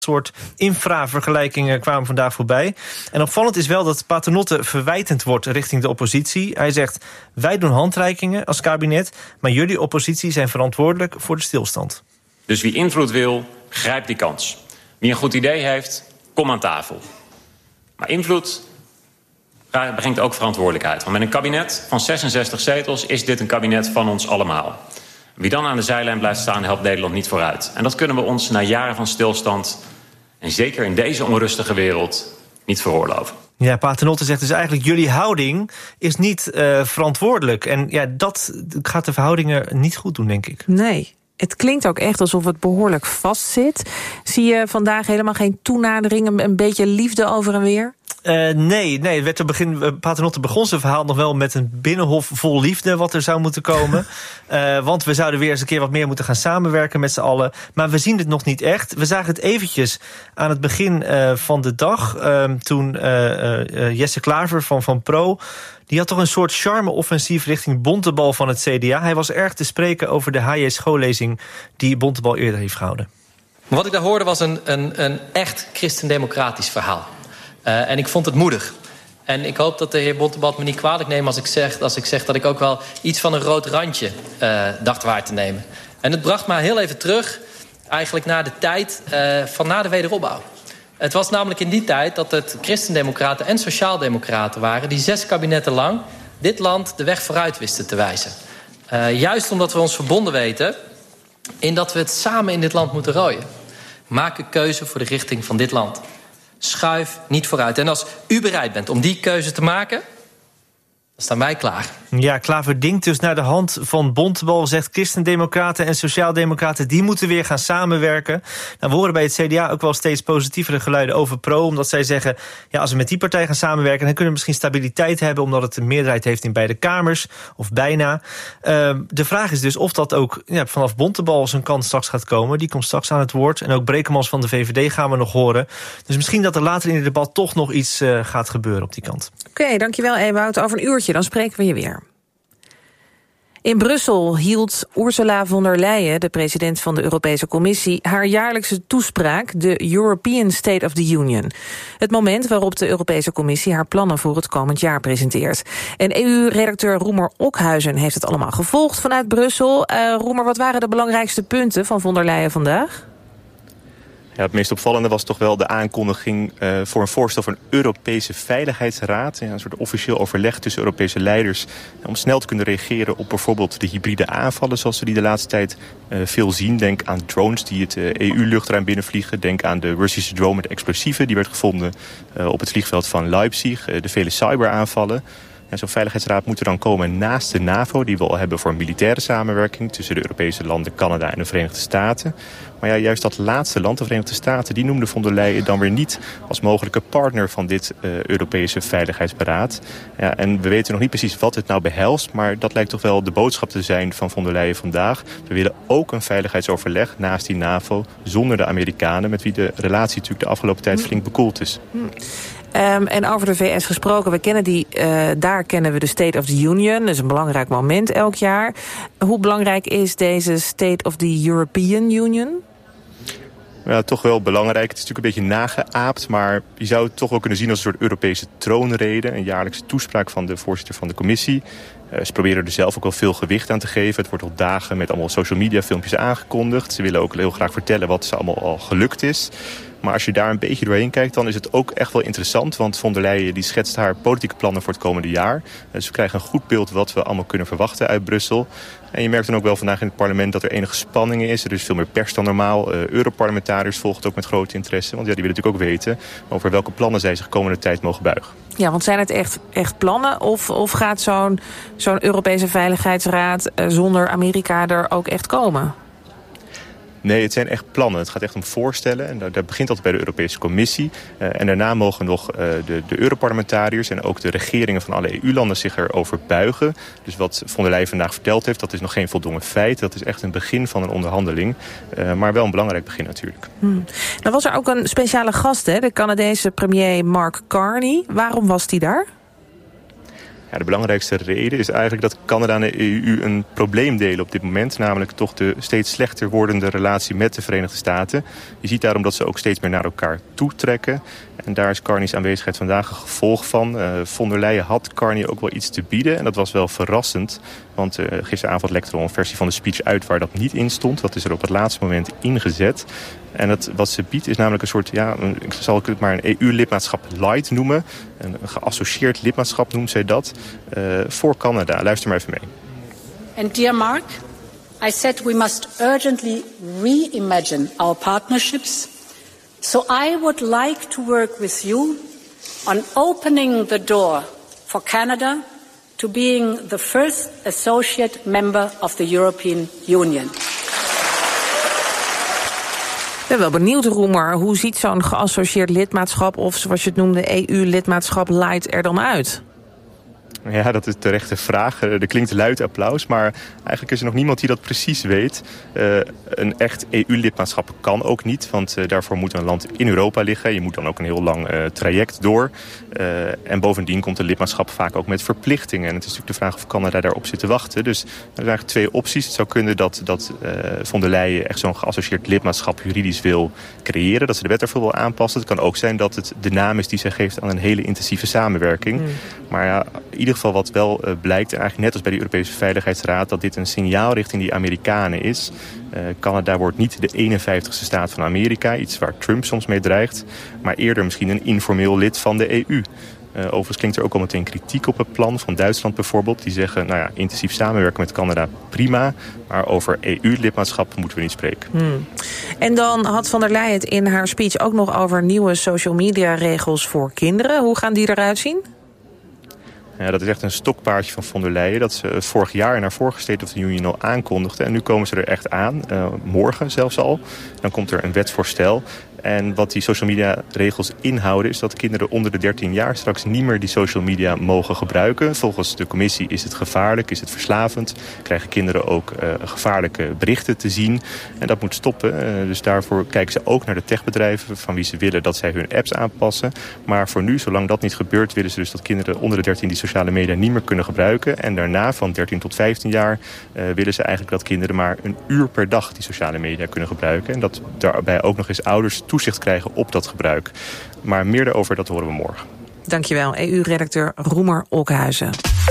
soort infra-vergelijkingen kwamen vandaag voorbij. En opvallend is wel dat Paternotte verwijtend wordt richting de oppositie. Hij zegt, wij doen handreikingen als kabinet, maar jullie oppositie zijn verantwoordelijk voor de stilstand. Dus wie invloed wil, grijp die kans. Wie een goed idee heeft, kom aan tafel. Maar invloed brengt ook verantwoordelijkheid. Want met een kabinet van 66 zetels is dit een kabinet van ons allemaal. Wie dan aan de zijlijn blijft staan, helpt Nederland niet vooruit. En dat kunnen we ons na jaren van stilstand, en zeker in deze onrustige wereld, niet veroorloven. Ja, Paternotte zegt dus eigenlijk, jullie houding is niet verantwoordelijk. En ja, dat gaat de verhoudingen niet goed doen, denk ik. Nee. Het klinkt ook echt alsof het behoorlijk vastzit. Zie je vandaag helemaal geen toenadering, een beetje liefde over en weer? Nee, Paternotte begon zijn verhaal nog wel met een binnenhof vol liefde wat er zou moeten komen. Want we zouden weer eens een keer wat meer moeten gaan samenwerken met z'n allen. Maar we zien het nog niet echt. We zagen het eventjes aan het begin van de dag. Toen Jesse Klaver van Pro, die had toch een soort charme-offensief richting Bontebal van het CDA. Hij was erg te spreken over de H.J. schoollezing die Bontebal eerder heeft gehouden. Wat ik daar hoorde was een echt christendemocratisch verhaal. En ik vond het moedig. En ik hoop dat de heer Bontebal me niet kwalijk neemt als ik zeg dat ik ook wel iets van een rood randje dacht waar te nemen. En het bracht mij heel even terug, eigenlijk naar de tijd van na de wederopbouw. Het was namelijk in die tijd dat het christendemocraten en sociaaldemocraten waren die 6 kabinetten lang dit land de weg vooruit wisten te wijzen. Juist omdat we ons verbonden weten in dat we het samen in dit land moeten rooien. Maak een keuze voor de richting van dit land. Schuif niet vooruit. En als u bereid bent om die keuze te maken, dan staan wij klaar. Ja, Klaver dinkt dus naar de hand van Bontebal, zegt christendemocraten en sociaaldemocraten, die moeten weer gaan samenwerken. Nou, we horen bij het CDA ook wel steeds positievere geluiden over Pro, omdat zij zeggen, ja, als we met die partij gaan samenwerken, dan kunnen we misschien stabiliteit hebben, omdat het een meerderheid heeft in beide kamers, of bijna. De vraag is dus of dat ook vanaf Bontebal zijn kant straks gaat komen. Die komt straks aan het woord. En ook Brekemans van de VVD gaan we nog horen. Dus misschien dat er later in het debat toch nog iets gaat gebeuren op die kant. Oké, dankjewel Ewout. Over een uurtje, dan spreken we je weer. In Brussel hield Ursula von der Leyen, de president van de Europese Commissie, haar jaarlijkse toespraak, de European State of the Union. Het moment waarop de Europese Commissie haar plannen voor het komend jaar presenteert. En EU-redacteur Roemer Okhuizen heeft het allemaal gevolgd vanuit Brussel. Roemer, wat waren de belangrijkste punten van von der Leyen vandaag? Ja, het meest opvallende was toch wel de aankondiging voor een voorstel voor een Europese Veiligheidsraad. Ja, een soort officieel overleg tussen Europese leiders om snel te kunnen reageren op bijvoorbeeld de hybride aanvallen zoals we die de laatste tijd veel zien. Denk aan drones die het EU-luchtruim binnenvliegen. Denk aan de Russische drone met explosieven die werd gevonden op het vliegveld van Leipzig. De vele cyberaanvallen. En zo'n veiligheidsraad moet er dan komen naast de NAVO, die we al hebben voor militaire samenwerking tussen de Europese landen, Canada en de Verenigde Staten. Maar ja, juist dat laatste land, de Verenigde Staten, die noemde von der Leyen dan weer niet als mogelijke partner van dit Europese Veiligheidsberaad. Ja, en we weten nog niet precies wat het nou behelst, maar dat lijkt toch wel de boodschap te zijn van von der Leyen vandaag. We willen ook een veiligheidsoverleg naast die NAVO zonder de Amerikanen, met wie de relatie natuurlijk de afgelopen tijd flink bekoeld is. En over de VS gesproken, daar kennen we de State of the Union. Dat is een belangrijk moment elk jaar. Hoe belangrijk is deze State of the European Union? Ja, toch wel belangrijk. Het is natuurlijk een beetje nageaapt, maar je zou het toch wel kunnen zien als een soort Europese troonrede. Een jaarlijkse toespraak van de voorzitter van de commissie. Ze proberen er zelf ook wel veel gewicht aan te geven. Het wordt al dagen met allemaal social media filmpjes aangekondigd. Ze willen ook heel graag vertellen wat ze allemaal al gelukt is. Maar als je daar een beetje doorheen kijkt, dan is het ook echt wel interessant. Want von der Leyen die schetst haar politieke plannen voor het komende jaar. Dus we krijgen een goed beeld wat we allemaal kunnen verwachten uit Brussel. En je merkt dan ook wel vandaag in het parlement dat er enige spanning is. Er is veel meer pers dan normaal. Europarlementariërs volgen het ook met grote interesse. Want ja, die willen natuurlijk ook weten over welke plannen zij zich komende tijd mogen buigen. Ja, want zijn het echt plannen? Of gaat zo'n Europese Veiligheidsraad zonder Amerika er ook echt komen? Nee, het zijn echt plannen. Het gaat echt om voorstellen. En dat begint altijd bij de Europese Commissie. En daarna mogen nog de Europarlementariërs en ook de regeringen van alle EU-landen zich erover buigen. Dus wat von der Leyen vandaag verteld heeft, dat is nog geen voldongen feit. Dat is echt een begin van een onderhandeling. Maar wel een belangrijk begin natuurlijk. Dan was er ook een speciale gast, hè? De Canadese premier Mark Carney. Waarom was die daar? Ja, de belangrijkste reden is eigenlijk dat Canada en de EU een probleem delen op dit moment. Namelijk toch de steeds slechter wordende relatie met de Verenigde Staten. Je ziet daarom dat ze ook steeds meer naar elkaar toetrekken. En daar is Carney's aanwezigheid vandaag een gevolg van. Von der Leyen had Carney ook wel iets te bieden. En dat was wel verrassend. Want gisteravond lekte er een versie van de speech uit waar dat niet in stond. Dat is er op het laatste moment ingezet. En wat ze biedt is namelijk een soort, ik zal het maar een EU-lidmaatschap light noemen. Een geassocieerd lidmaatschap noemt zij dat. Voor Canada. Luister maar even mee. And dear Mark, I said we must urgently reimagine our partnerships. So I would like to work with you on opening the door for Canada to being the first associate member of the European Union. Ik ben wel benieuwd, Roemer, hoe ziet zo'n geassocieerd lidmaatschap, of zoals je het noemde, EU-lidmaatschap light er dan uit? Ja, dat is de rechte vraag. Er klinkt luid applaus, maar eigenlijk is er nog niemand die dat precies weet. Een echt EU-lidmaatschap kan ook niet, want daarvoor moet een land in Europa liggen. Je moet dan ook een heel lang traject door. En bovendien komt een lidmaatschap vaak ook met verplichtingen. En het is natuurlijk de vraag of Canada daarop zit te wachten. Dus er zijn eigenlijk twee opties. Het zou kunnen dat Von der Leyen echt zo'n geassocieerd lidmaatschap juridisch wil creëren. Dat ze de wet ervoor wil aanpassen. Het kan ook zijn dat het de naam is die zij geeft aan een hele intensieve samenwerking. Maar ja, in ieder geval wat wel blijkt, eigenlijk net als bij de Europese Veiligheidsraad, dat dit een signaal richting die Amerikanen is. Canada wordt niet de 51ste staat van Amerika, iets waar Trump soms mee dreigt, maar eerder misschien een informeel lid van de EU. Overigens klinkt er ook al meteen kritiek op het plan van Duitsland bijvoorbeeld. Die zeggen, intensief samenwerken met Canada, prima. Maar over EU-lidmaatschap moeten we niet spreken. En dan had Von der Leyen het in haar speech ook nog over nieuwe social media regels voor kinderen. Hoe gaan die eruit zien? Ja, dat is echt een stokpaardje van Von der Leyen. Dat ze vorig jaar in haar vorige State of the Union al aankondigde. En nu komen ze er echt aan. Morgen zelfs al. Dan komt er een wetsvoorstel. En wat die social media regels inhouden is dat kinderen onder de 13 jaar straks niet meer die social media mogen gebruiken. Volgens de commissie is het gevaarlijk, is het verslavend. Krijgen kinderen ook gevaarlijke berichten te zien. En dat moet stoppen. Dus daarvoor kijken ze ook naar de techbedrijven van wie ze willen dat zij hun apps aanpassen. Maar voor nu, zolang dat niet gebeurt, willen ze dus dat kinderen onder de 13 die sociale media niet meer kunnen gebruiken. En daarna, van 13 tot 15 jaar, willen ze eigenlijk dat kinderen maar een uur per dag die sociale media kunnen gebruiken. En dat daarbij ook nog eens ouders toezicht krijgen op dat gebruik. Maar meer daarover, dat horen we morgen. Dankjewel, EU-redacteur Roemer Okhuizen.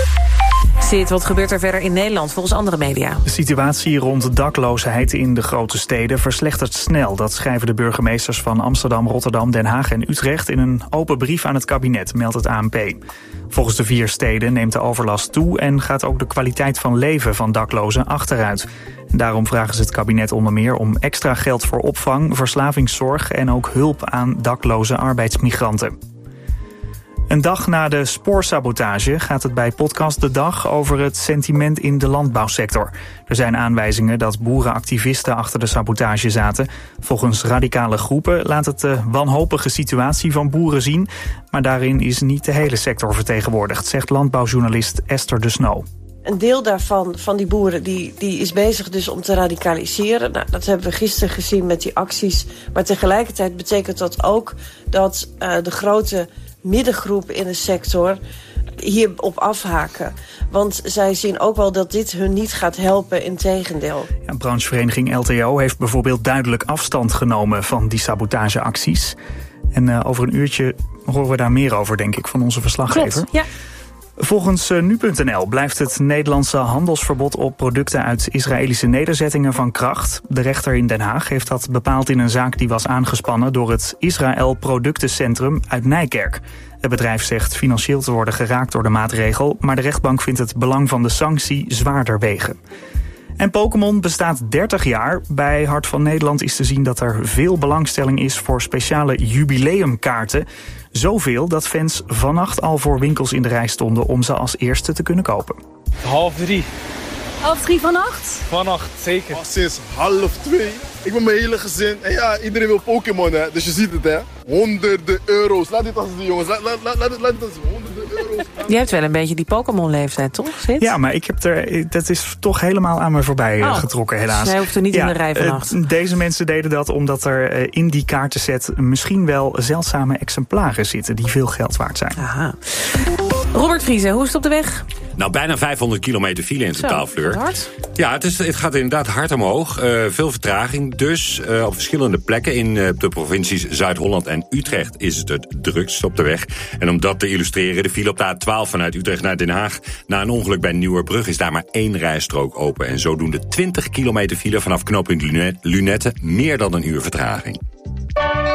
Wat gebeurt er verder in Nederland volgens andere media? De situatie rond dakloosheid in de grote steden verslechtert snel. Dat schrijven de burgemeesters van Amsterdam, Rotterdam, Den Haag en Utrecht in een open brief aan het kabinet, meldt het ANP. Volgens de 4 steden neemt de overlast toe en gaat ook de kwaliteit van leven van daklozen achteruit. Daarom vragen ze het kabinet onder meer om extra geld voor opvang, verslavingszorg en ook hulp aan dakloze arbeidsmigranten. Een dag na de spoorsabotage gaat het bij Podcast De Dag over het sentiment in de landbouwsector. Er zijn aanwijzingen dat boerenactivisten achter de sabotage zaten. Volgens radicale groepen laat het de wanhopige situatie van boeren zien. Maar daarin is niet de hele sector vertegenwoordigd, zegt landbouwjournalist Esther de Snoo. Een deel daarvan, van die boeren, die is bezig dus om te radicaliseren. Nou, dat hebben we gisteren gezien met die acties. Maar tegelijkertijd betekent dat ook dat de grote middengroep in de sector hierop afhaken. Want zij zien ook wel dat dit hun niet gaat helpen, integendeel. Ja, branchevereniging LTO heeft bijvoorbeeld duidelijk afstand genomen van die sabotageacties. En over een uurtje horen we daar meer over, denk ik, van onze verslaggever. Klopt, ja. Volgens nu.nl blijft het Nederlandse handelsverbod op producten uit Israëlische nederzettingen van kracht. De rechter in Den Haag heeft dat bepaald in een zaak die was aangespannen door het Israël Productencentrum uit Nijkerk. Het bedrijf zegt financieel te worden geraakt door de maatregel, maar de rechtbank vindt het belang van de sanctie zwaarder wegen. En Pokémon bestaat 30 jaar. Bij Hart van Nederland is te zien dat er veel belangstelling is voor speciale jubileumkaarten. Zoveel dat fans vannacht al voor winkels in de rij stonden om ze als eerste te kunnen kopen. 2:30. 2:30 vannacht? Vannacht, zeker. Sinds 1:30. Ik ben mijn hele gezin. En ja, iedereen wil Pokémon, hè. Dus je ziet het, hè. Honderden euro's. Laat dit als de jongens. Laat dit als honderden euro's. Je hebt wel een beetje die Pokémon-leeftijd, toch, Sid? Ja, maar dat is toch helemaal aan me voorbij getrokken, helaas. Jij hoeft er niet in de rij vannacht. Deze mensen deden dat omdat er in die kaartenset misschien wel zeldzame exemplaren zitten die veel geld waard zijn. Aha. Robert Vriese, hoe is het op de weg? Nou, bijna 500 kilometer file in totaal, Fleur. Hard. Ja, het gaat inderdaad hard omhoog. Veel vertraging dus. Op verschillende plekken in de provincies Zuid-Holland en Utrecht is het drukst op de weg. En om dat te illustreren, de file op de A12 vanuit Utrecht naar Den Haag. Na een ongeluk bij Nieuwerbrug is daar maar 1 rijstrook open. En zodoende 20 kilometer file vanaf knooppunt Lunetten, meer dan een uur vertraging.